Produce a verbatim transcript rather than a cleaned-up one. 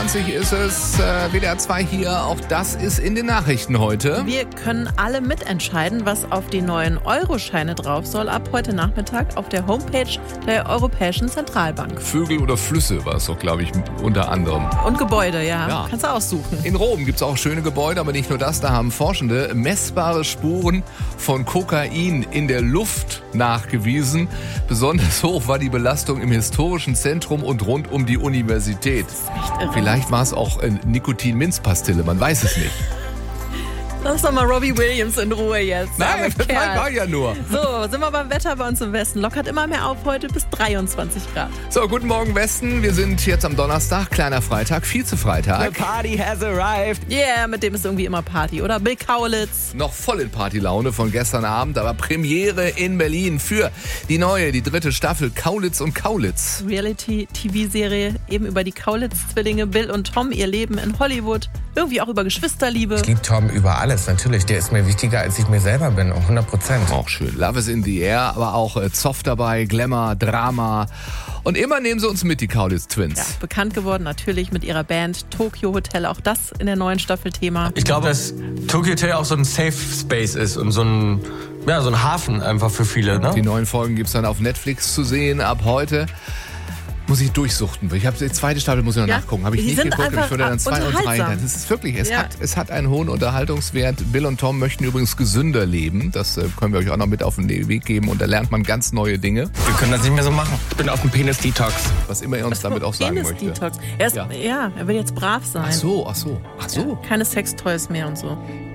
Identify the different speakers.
Speaker 1: ist es, äh, W D R zwei hier, auch das ist in den Nachrichten heute.
Speaker 2: Wir können alle mitentscheiden, was auf die neuen Euroscheine drauf soll, ab heute Nachmittag auf der Homepage der Europäischen Zentralbank.
Speaker 1: Vögel oder Flüsse war es doch, glaube ich, unter anderem.
Speaker 2: Und Gebäude, ja.
Speaker 1: Ja.
Speaker 2: Kannst du aussuchen.
Speaker 1: In Rom gibt es auch schöne Gebäude, aber nicht nur das, da haben Forschende messbare Spuren von Kokain in der Luft nachgewiesen. Besonders hoch war die Belastung im historischen Zentrum und rund um die Universität.
Speaker 2: Das ist echt irre.
Speaker 1: Vielleicht war es auch äh, Nikotin-Minzpastille, man weiß es nicht.
Speaker 2: Lass doch mal Robbie Williams in Ruhe jetzt.
Speaker 1: Nein, das
Speaker 2: Kerl.
Speaker 1: war ja nur.
Speaker 2: So, sind wir beim Wetter bei uns im Westen. Lockert immer mehr auf heute bis dreiundzwanzig Grad.
Speaker 1: So, guten Morgen Westen. Wir sind jetzt am Donnerstag, kleiner Freitag, Vize-Freitag.
Speaker 3: The party has arrived.
Speaker 2: Yeah, mit dem ist irgendwie immer Party, oder? Bill Kaulitz.
Speaker 1: Noch voll in Partylaune von gestern Abend, aber Premiere in Berlin für die neue, die dritte Staffel Kaulitz und Kaulitz.
Speaker 2: Reality-T V-Serie eben über die Kaulitz-Zwillinge Bill und Tom, ihr Leben in Hollywood. Irgendwie auch über Geschwisterliebe.
Speaker 3: Ich liebe Tom über alles, natürlich. Der ist mir wichtiger, als ich mir selber bin, hundert Prozent.
Speaker 1: Auch schön. Love is in the air, aber auch äh, Zoff dabei, Glamour, Drama. Und immer nehmen sie uns mit, die Kaulitz Twins.
Speaker 2: Ja, bekannt geworden natürlich mit ihrer Band Tokyo Hotel. Auch das in der neuen Staffel Thema.
Speaker 4: Ich glaube, dass Tokyo Hotel auch so ein Safe Space ist und so ein, ja, so ein Hafen einfach für viele. Ne?
Speaker 1: Die neuen Folgen gibt's dann auf Netflix zu sehen ab heute. Muss ich durchsuchten. Ich habe die zweite Staffel, muss ich noch
Speaker 2: Ja,
Speaker 1: nachgucken. Habe ich
Speaker 2: die
Speaker 1: nicht
Speaker 2: sind
Speaker 1: geguckt, aber ich würde dann zwei und drei.
Speaker 2: unterhaltsam.
Speaker 1: Das ist wirklich, es,
Speaker 2: Ja.
Speaker 1: hat, es hat einen hohen Unterhaltungswert. Bill und Tom möchten übrigens gesünder leben. Das äh, können wir euch auch noch mit auf den Weg geben. Und da lernt man ganz neue Dinge.
Speaker 3: Wir können das nicht mehr so machen. Ich bin auf dem Penis-Detox.
Speaker 1: Was immer er uns damit auch sagen möchte.
Speaker 2: Penis-Detox. Er ist,
Speaker 1: Ja.
Speaker 2: ja. er will jetzt brav sein.
Speaker 1: Ach so, ach so, ach so.
Speaker 2: Keine Sextoys mehr und so.